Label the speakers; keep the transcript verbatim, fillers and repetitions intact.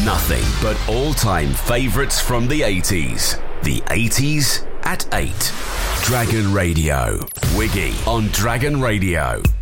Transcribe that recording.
Speaker 1: Nothing but all-time favourites from the eighties. The eighties at eight. Dragon Radio. Wiggy on Dragon Radio.